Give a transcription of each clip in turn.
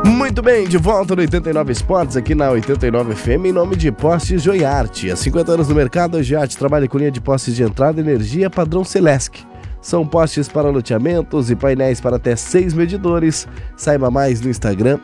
Muito bem, de volta no 89 Esportes, aqui na 89 FM, em nome de Postes Joiarte. Há 50 anos no mercado, a Joiarte trabalha com linha de postes de entrada e energia padrão Celesc. São postes para loteamentos e painéis para até 6 medidores. Saiba mais no Instagram,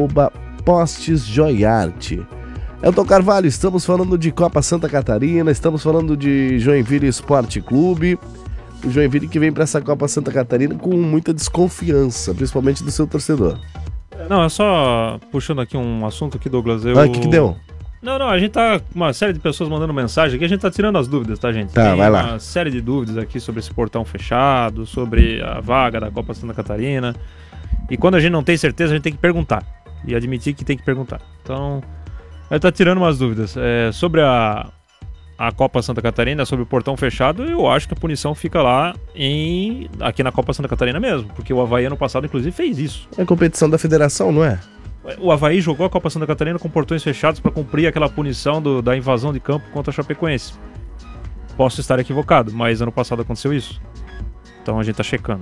@PostesJoiarte. Elton Carvalho, estamos falando de Copa Santa Catarina, estamos falando de Joinville Esporte Clube. O Joinville que vem para essa Copa Santa Catarina com muita desconfiança, principalmente do seu torcedor. Não, é só puxando aqui um assunto aqui, Douglas. O que deu? Não, a gente tá com uma série de pessoas mandando mensagem aqui, a gente tá tirando as dúvidas, tá, gente? Tá, vai lá. Uma série de dúvidas aqui sobre esse portão fechado, sobre a vaga da Copa Santa Catarina. E quando a gente não tem certeza, a gente tem que perguntar. E admitir que tem que perguntar. Então, a gente tá tirando umas dúvidas. Sobre a Copa Santa Catarina, sobre o portão fechado, eu acho que a punição fica lá aqui na Copa Santa Catarina mesmo, porque o Avaí ano passado, inclusive, fez isso. É competição da federação, não é? O Avaí jogou a Copa Santa Catarina com portões fechados para cumprir aquela punição da invasão de campo contra a Chapecoense. Posso estar equivocado, mas ano passado aconteceu isso. Então a gente tá checando.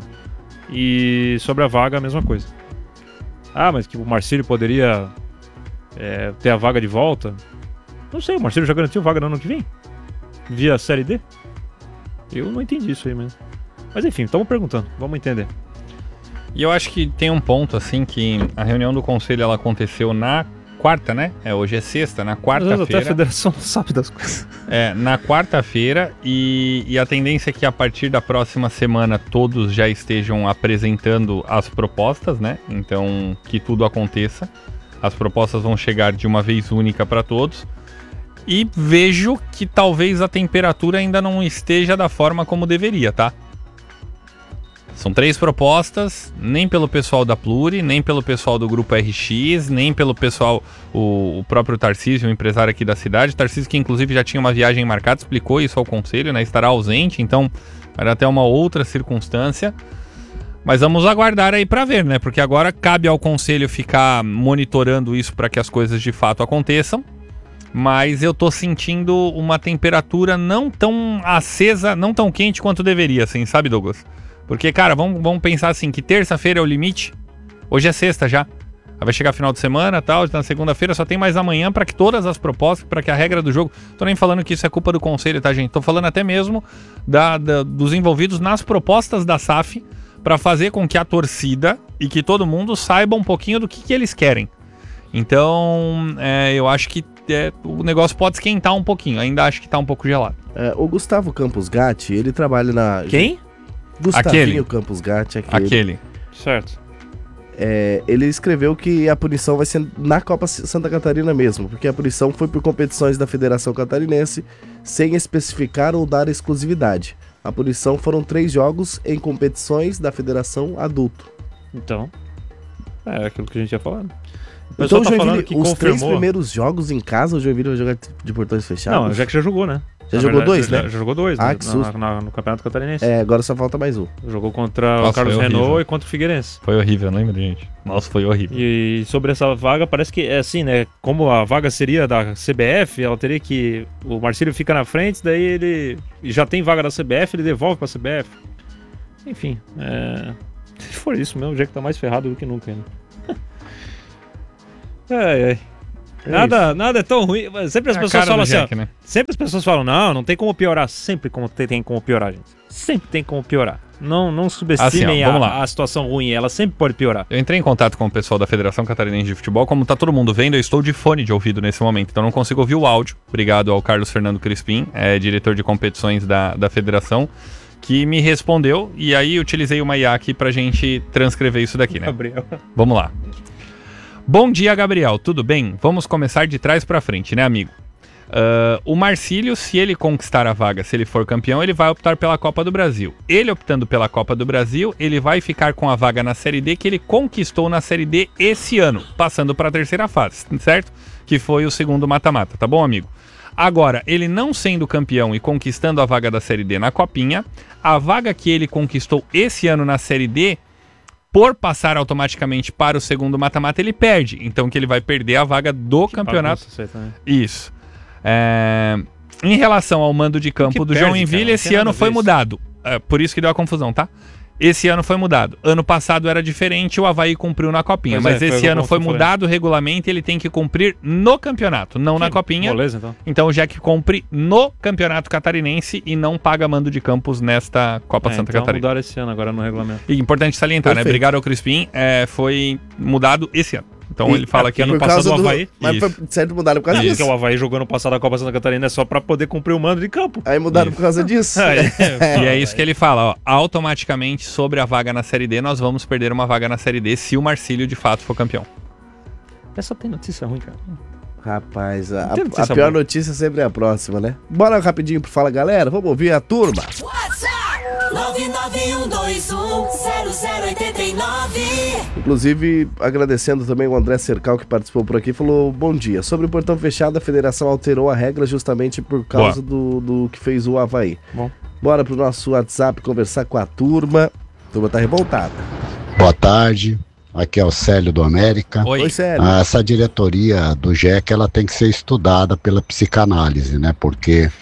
E sobre a vaga, a mesma coisa. Mas que o Marcílio poderia ter a vaga de volta? Não sei, o Marcílio já garantiu vaga no ano que vem? Via Série D? Eu não entendi isso aí mesmo. Mas enfim, estamos perguntando, vamos entender. E eu acho que tem um ponto, assim, que a reunião do conselho ela aconteceu na quarta, né? Hoje é sexta, na quarta-feira. Até a federação não sabe das coisas. Na quarta-feira, e a tendência é que a partir da próxima semana todos já estejam apresentando as propostas, né? Então, que tudo aconteça. As propostas vão chegar de uma vez única para todos. E vejo que talvez a temperatura ainda não esteja da forma como deveria, tá? São 3 propostas, nem pelo pessoal da Pluri, nem pelo pessoal do Grupo RX, nem pelo pessoal, o próprio Tarcísio, o empresário aqui da cidade. Tarcísio que inclusive já tinha uma viagem marcada, explicou isso ao conselho, né? Estará ausente, então era até uma outra circunstância. Mas vamos aguardar aí para ver, né? Porque agora cabe ao conselho ficar monitorando isso para que as coisas de fato aconteçam. Mas eu tô sentindo uma temperatura não tão acesa, não tão quente quanto deveria, assim, sabe, Douglas? Porque, cara, vamos pensar assim, que terça-feira é o limite. Hoje é sexta já. Vai chegar final de semana e tal, na segunda-feira só tem mais amanhã para que todas as propostas, para que a regra do jogo... Tô nem falando que isso é culpa do conselho, tá, gente? Tô falando até mesmo dos envolvidos nas propostas da SAF para fazer com que a torcida e que todo mundo saiba um pouquinho do que eles querem. Então, eu acho que o negócio pode esquentar um pouquinho. Ainda acho que tá um pouco gelado. O Gustavo Campos Gatti, ele trabalha na... Quem? Gustavinho Campos Gatti. Aquele. Certo. Ele escreveu que a punição vai ser na Copa Santa Catarina mesmo, porque a punição foi por competições da Federação Catarinense, sem especificar ou dar exclusividade. A punição foram 3 jogos em competições da Federação Adulto. Então, é aquilo que a gente ia falando. O então, pessoal tá falando que os confirmou... 3 primeiros jogos em casa, o Joinville vai jogar de portões fechados? Não, já que já jogou, né? Já jogou 2, né? Já jogou 2, né? Que susto. No Campeonato Catarinense. Agora só falta mais um. Jogou contra o Carlos Renault e contra o Figueirense. Foi horrível, lembra, gente? Nossa, foi horrível. E sobre essa vaga, parece que é assim, né? Como a vaga seria da CBF, ela teria que... O Marcílio fica na frente, daí ele já tem vaga da CBF, ele devolve pra CBF. Enfim, se for isso mesmo, o Jack tá mais ferrado do que nunca ainda. Nada é tão ruim. Sempre as pessoas falam assim, Jack, né? Sempre as pessoas falam, não tem como piorar. Sempre tem como piorar, gente. Sempre tem como piorar. Não subestimem a situação ruim, ela sempre pode piorar. Eu entrei em contato com o pessoal da Federação Catarinense de Futebol. Como tá todo mundo vendo, eu estou de fone de ouvido nesse momento, então não consigo ouvir o áudio. Obrigado ao Carlos Fernando Crispim, diretor de competições da Federação, que me respondeu, e aí utilizei uma IA aqui pra gente transcrever isso daqui, né? Gabriel. Vamos lá. Bom dia, Gabriel, tudo bem? Vamos começar de trás pra frente, né, amigo? O Marcílio, se ele conquistar a vaga, se ele for campeão, ele vai optar pela Copa do Brasil. Ele optando pela Copa do Brasil, ele vai ficar com a vaga na Série D que ele conquistou na Série D esse ano, passando para a terceira fase, certo? Que foi o segundo mata-mata, tá bom, amigo? Agora, ele não sendo campeão e conquistando a vaga da Série D na Copinha, a vaga que ele conquistou esse ano na Série D, por passar automaticamente para o segundo mata-mata, ele perde. Então que ele vai perder a vaga do campeonato. Isso. Em relação ao mando de campo do Joinville, esse ano foi mudado. Por isso que deu a confusão, tá? Esse ano foi mudado. Ano passado era diferente, o Avaí cumpriu na Copinha. Mas esse ano foi mudado o regulamento e ele tem que cumprir no campeonato, não na Copinha. Beleza, então. Então o Jack cumpre no Campeonato Catarinense e não paga mando de campos nesta Copa Santa Catarina. Mudaram esse ano agora no regulamento. E importante salientar, né? Obrigado ao Crispim, foi mudado esse ano. Então ele fala que ano passado o Avaí... Mas foi certo, mudaram por causa disso. Porque o Avaí jogou no passado a Copa Santa Catarina só pra poder cumprir o mando de campo. Aí mudaram por causa disso. E é isso que ele fala, ó. Automaticamente, sobre a vaga na Série D, nós vamos perder uma vaga na Série D se o Marcílio de fato for campeão. Essa tem notícia ruim, cara. Rapaz, a pior notícia sempre é a próxima, né? Bora rapidinho pro Fala Galera, vamos ouvir a turma. WhatsApp 991210089. Inclusive, agradecendo também o André Cercal que participou por aqui, falou: bom dia, sobre o portão fechado, a federação alterou a regra justamente por causa do que fez o Avaí. Bom. Bora pro nosso WhatsApp conversar com a turma. A turma tá revoltada. Boa tarde, aqui é o Célio do América. Oi. Célio. Essa diretoria do GEC, ela tem que ser estudada pela psicanálise, né? Porque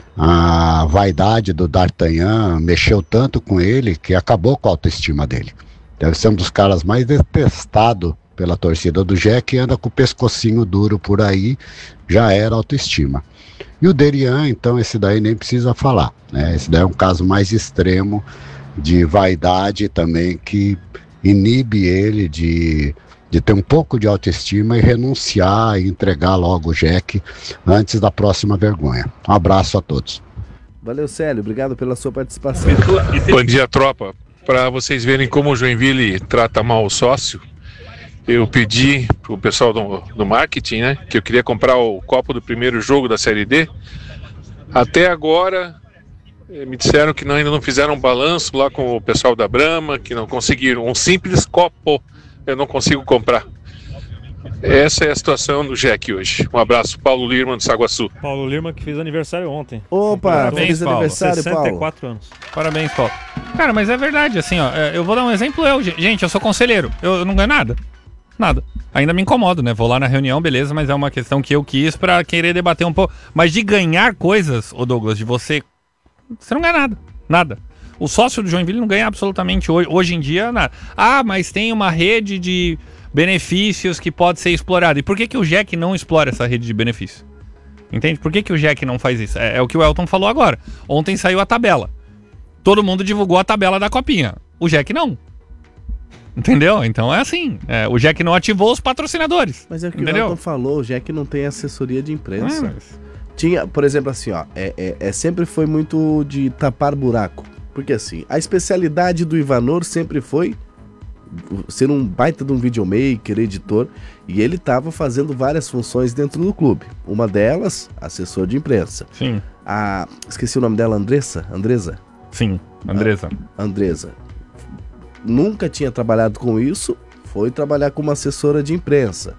a vaidade do D'Artagnan mexeu tanto com ele que acabou com a autoestima dele. Deve ser um dos caras mais detestados pela torcida do GEC e anda com o pescocinho duro por aí, já era autoestima. E o Derian, então, esse daí nem precisa falar, né? Esse daí é um caso mais extremo de vaidade também que inibe ele de ter um pouco de autoestima e renunciar e entregar logo o Jack antes da próxima vergonha. Um abraço a todos. Valeu, Célio. Obrigado pela sua participação. Bom dia, tropa. Para vocês verem como o Joinville trata mal o sócio, eu pedi pro pessoal do marketing, né, que eu queria comprar o copo do primeiro jogo da Série D. Até agora, me disseram que ainda não fizeram um balanço lá com o pessoal da Brahma, que não conseguiram. Um simples copo eu não consigo comprar. Essa é a situação do Jack hoje. Um abraço, Paulo Lirman, de Saguaçu. Paulo Lirman, que fez aniversário ontem. Opa, Parabéns, feliz Paulo. aniversário, 64 Paulo. anos. Parabéns, Paulo. Cara, mas é verdade, assim, ó. Eu vou dar um exemplo. Gente, eu sou conselheiro. Eu não ganho nada. Nada. Ainda me incomodo, né? Vou lá na reunião, beleza, mas é uma questão que eu quis pra querer debater um pouco. Mas de ganhar coisas, ô Douglas, de você não ganha nada. Nada. O sócio do Joinville não ganha absolutamente hoje em dia nada. Ah, mas tem uma rede de benefícios que pode ser explorada. E por que o Jack não explora essa rede de benefícios? Entende? Por que o Jack não faz isso? É o que o Elton falou agora. Ontem saiu a tabela. Todo mundo divulgou a tabela da Copinha. O Jack não. Entendeu? Então é assim. O Jack não ativou os patrocinadores. Mas é o que entendeu? o Elton falou, o Jack não tem assessoria de imprensa. Mas... Tinha, por exemplo, assim, ó, sempre foi muito de tapar buraco. Porque assim, a especialidade do Ivanor sempre foi ser um baita de um videomaker, editor, e ele estava fazendo várias funções dentro do clube. Uma delas, assessor de imprensa. Sim. Esqueci o nome dela, Andressa? Sim, Andressa. Andressa. Nunca tinha trabalhado com isso, foi trabalhar como assessora de imprensa.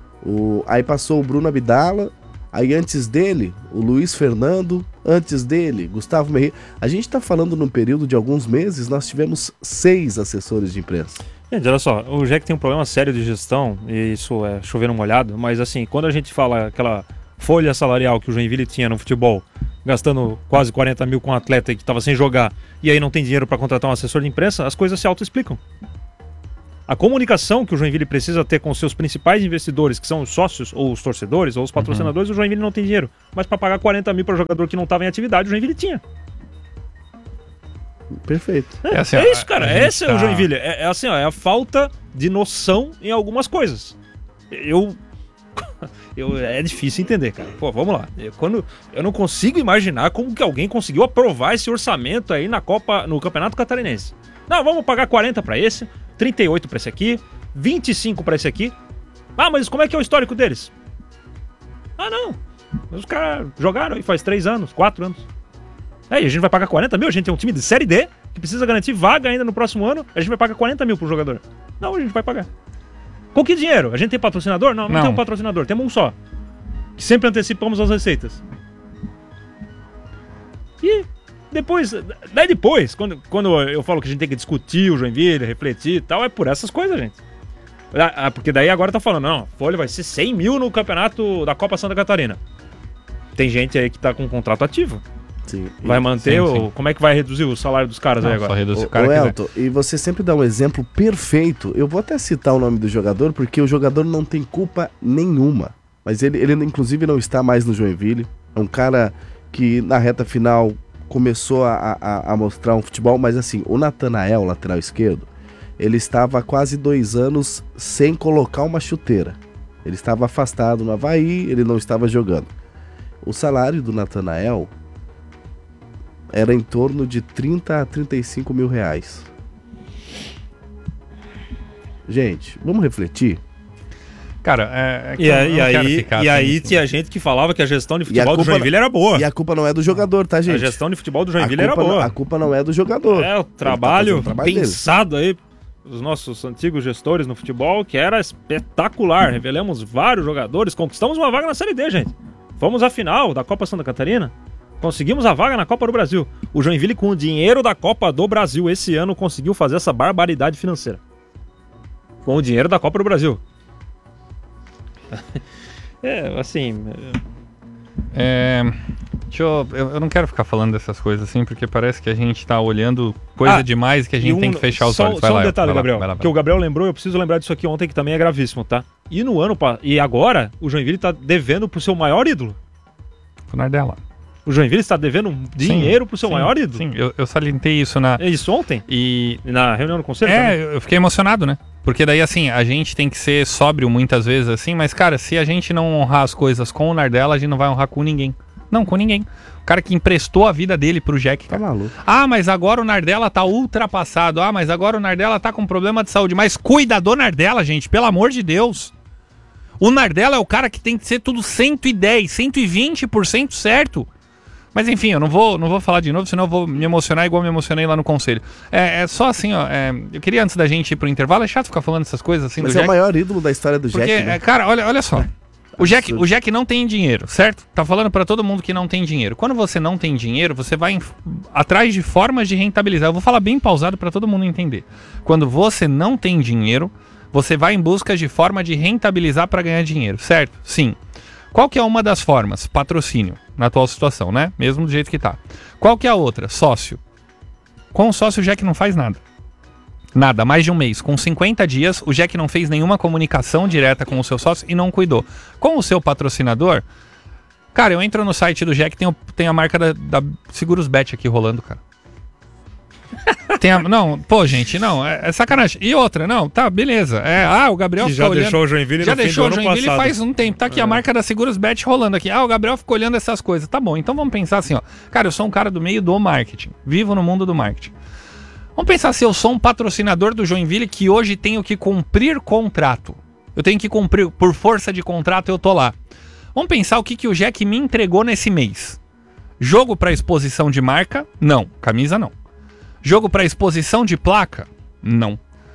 Aí passou o Bruno Abdala, aí antes dele, o Luiz Fernando, antes dele, Gustavo Merri. A gente está falando num período de alguns meses, nós tivemos 6 assessores de imprensa. Gente, olha só, o Jack tem um problema sério de gestão, e isso é chover no molhado, mas assim, quando a gente fala aquela folha salarial que o Joinville tinha no futebol, gastando quase 40 mil com um atleta que estava sem jogar, e aí não tem dinheiro para contratar um assessor de imprensa, as coisas se auto-explicam. A comunicação que o Joinville precisa ter com os seus principais investidores, que são os sócios, ou os torcedores, ou os patrocinadores, o Joinville não tem dinheiro. Mas para pagar 40 mil para jogador que não estava em atividade, o Joinville tinha. Perfeito. É isso, cara. Esse é o Joinville. É assim, ó, é a falta de noção em algumas coisas. É difícil entender, cara. Pô, vamos lá. Eu não consigo imaginar como que alguém conseguiu aprovar esse orçamento aí no Campeonato Catarinense. Não, vamos pagar 40 para esse, 38 para esse aqui, 25 para esse aqui. Ah, mas como é que é o histórico deles? Ah, não. Os caras jogaram aí faz 3 anos, 4 anos. E a gente vai pagar 40 mil? A gente tem um time de Série D que precisa garantir vaga ainda no próximo ano. A gente vai pagar 40 mil pro jogador. Não, a gente vai pagar. Com que dinheiro? A gente tem patrocinador? Não tem um patrocinador. Temos um só. Que sempre antecipamos as receitas. E depois, quando eu falo que a gente tem que discutir o Joinville, refletir e tal, é por essas coisas, gente. Porque daí agora tá falando, não, a folha vai ser 100 mil no campeonato da Copa Santa Catarina. Tem gente aí que tá com um contrato ativo. Sim. Vai manter sim. Como é que vai reduzir o salário dos caras aí agora? Só reduzir o cara que Elton, e você sempre dá um exemplo perfeito. Eu vou até citar o nome do jogador, porque o jogador não tem culpa nenhuma. Mas ele inclusive não está mais no Joinville. É um cara que na reta final começou a mostrar um futebol, mas assim, o Natanael, lateral esquerdo, ele estava há quase 2 anos sem colocar uma chuteira. Ele estava afastado no Avaí, ele não estava jogando. O salário do Natanael era em torno de 30 a 35 mil reais. Gente, vamos refletir? Cara, E aí tinha gente que falava que a gestão de futebol do Joinville era boa. E a culpa não é do jogador, tá, gente? A gestão de futebol do Joinville era boa. A culpa não é do jogador. É, o trabalho pensado aí dos nossos antigos gestores no futebol, que era espetacular. Revelamos vários jogadores, conquistamos uma vaga na Série D, gente. Fomos à final da Copa Santa Catarina, conseguimos a vaga na Copa do Brasil. O Joinville, com o dinheiro da Copa do Brasil esse ano, conseguiu fazer essa barbaridade financeira. Com o dinheiro da Copa do Brasil. Eu não quero ficar falando dessas coisas assim, porque parece que a gente tá olhando coisa demais que a gente tem que fechar os olhos. Só um detalhe, Gabriel, que o Gabriel lembrou, eu preciso lembrar disso aqui ontem, que também é gravíssimo, tá? E agora, o Joinville tá devendo pro seu maior ídolo. O Nardella. O Joinville está devendo dinheiro pro seu maior ídolo. Sim, eu salientei isso Isso ontem? E na reunião do conselho também? Eu fiquei emocionado, né? Porque daí, assim, a gente tem que ser sóbrio muitas vezes, assim, mas, cara, se a gente não honrar as coisas com o Nardella, a gente não vai honrar com ninguém. Não, com ninguém. O cara que emprestou a vida dele pro Jack, cara. Tá maluco. Ah, mas agora o Nardella tá ultrapassado. Ah, mas agora o Nardella tá com problema de saúde. Mas cuida do Nardella, gente, pelo amor de Deus. O Nardella é o cara que tem que ser tudo 110, 120% certo. Mas enfim, eu não vou falar de novo, senão eu vou me emocionar igual me emocionei lá no conselho. É só assim, ó. Eu queria, antes da gente ir pro intervalo, é chato ficar falando essas coisas assim. Mas do Jack. É o maior ídolo da história do Porque, Jack, né? cara, olha só. O Jack não tem dinheiro, certo? Tá falando pra todo mundo que não tem dinheiro. Quando você não tem dinheiro, você vai atrás de formas de rentabilizar. Eu vou falar bem pausado pra todo mundo entender. Quando você não tem dinheiro, você vai em busca de forma de rentabilizar pra ganhar dinheiro, certo? Sim. Qual que é uma das formas? Patrocínio, na atual situação, né? Mesmo do jeito que tá. Qual que é a outra? Sócio. Com o sócio, o Jack não faz nada. Nada, mais de um mês. Com 50 dias, o Jack não fez nenhuma comunicação direta com o seu sócio e não cuidou. Com o seu patrocinador, cara, eu entro no site do Jack, tem a marca da Seguros Bet aqui rolando, cara. Não, pô, gente, não, é sacanagem. E outra, não, tá, beleza. O Gabriel que já deixou o Joinville já no fim deixou do o ano Joinville passado. faz um tempo. Tá aqui a marca da Seguros Bet rolando aqui. O Gabriel ficou olhando essas coisas. Tá bom, então vamos pensar assim, ó. Cara, eu sou um cara do meio do marketing. Vivo no mundo do marketing. Vamos pensar se eu sou um patrocinador do Joinville que hoje tenho que cumprir contrato. Eu tenho que cumprir, por força de contrato, eu tô lá. Vamos pensar o que o Jack me entregou nesse mês. Jogo para exposição de marca? Não. Camisa não. Jogo para exposição de placa? Não.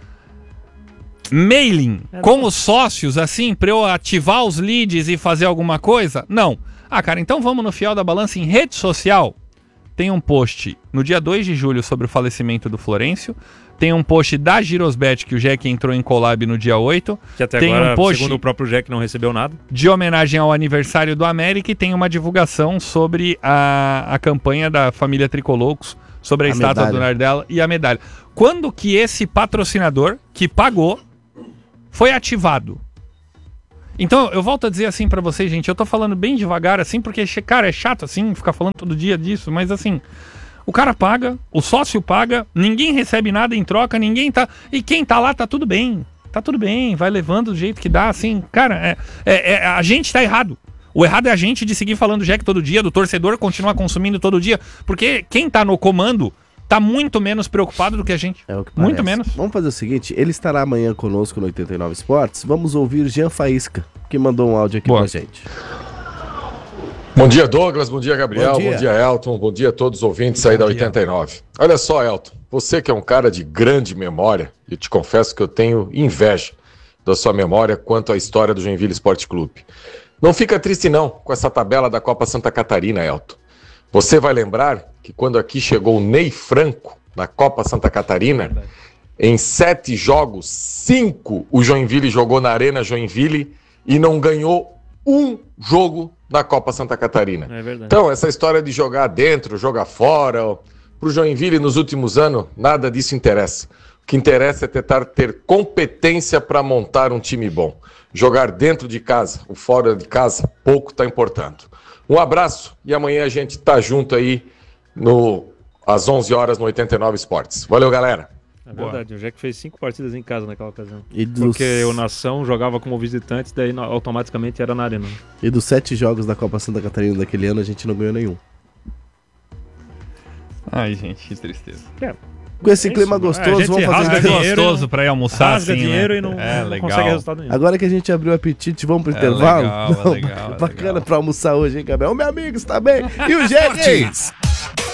Mailing com os sócios, assim, para eu ativar os leads e fazer alguma coisa? Não. Cara, então vamos no Fiel da Balança em rede social. Tem um post no dia 2 de julho sobre o falecimento do Florencio. Tem um post da Girosbet que o Jack entrou em collab no dia 8. Que até tem agora, um post segundo o próprio Jack, não recebeu nada. De homenagem ao aniversário do América, e tem uma divulgação sobre a campanha da família Tricolocos, sobre a estátua medalha do Nardella e a medalha. Quando que esse patrocinador, que pagou, foi ativado? Então, eu volto a dizer assim pra vocês, gente, eu tô falando bem devagar assim, porque, cara, é chato assim, ficar falando todo dia disso, mas assim, o cara paga, o sócio paga, ninguém recebe nada em troca, ninguém tá... E quem tá lá tá tudo bem, vai levando do jeito que dá, assim, cara, a gente tá errado. O errado é a gente de seguir falando Jack todo dia, do torcedor continuar consumindo todo dia, porque quem tá no comando tá muito menos preocupado do que a gente. É o que parece. Muito menos. Vamos fazer o seguinte, ele estará amanhã conosco no 89 Esportes. Vamos ouvir Jean Faísca, que mandou um áudio aqui pra gente. Bom dia, Douglas. Bom dia, Gabriel. Bom dia. Bom dia, Elton. Bom dia a todos os ouvintes aí da 89. Olha só, Elton, você que é um cara de grande memória, eu te confesso que eu tenho inveja da sua memória quanto à história do Joinville Esporte Clube. Não fica triste não com essa tabela da Copa Santa Catarina, Elton. Você vai lembrar que quando aqui chegou o Ney Franco na Copa Santa Catarina, em 7 jogos, 5 o Joinville jogou na Arena Joinville e não ganhou um jogo na Copa Santa Catarina. É verdade. Então, essa história de jogar dentro, jogar fora, pro Joinville nos últimos anos, nada disso interessa. O que interessa é tentar ter competência para montar um time bom. Jogar dentro de casa ou fora de casa, pouco está importando. Um abraço e amanhã a gente tá junto aí às 11 horas no 89 Esportes. Valeu, galera! É verdade, o Jack fez 5 partidas em casa naquela ocasião. E Porque o Nação jogava como visitante, daí automaticamente era na arena. E dos 7 jogos da Copa Santa Catarina daquele ano, a gente não ganhou nenhum. Ai, gente, que tristeza. Com esse clima gostoso, vamos fazer... É gostoso pra ir almoçar rasga assim, dinheiro né? e não legal. consegue resultado nenhum. Agora que a gente abriu o apetite, vamos pro intervalo? Legal, Não, legal, bacana legal. pra almoçar hoje, hein, Gabriel? Ô, meu amigo, está bem? E o Jack?